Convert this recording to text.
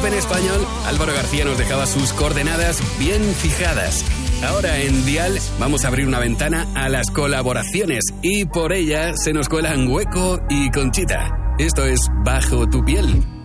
en español, Álvaro García nos dejaba sus coordenadas bien fijadas. Ahora en Dial vamos a abrir una ventana a las colaboraciones y por ella se nos cuelan Hueco y Conchita. Esto es Bajo tu piel.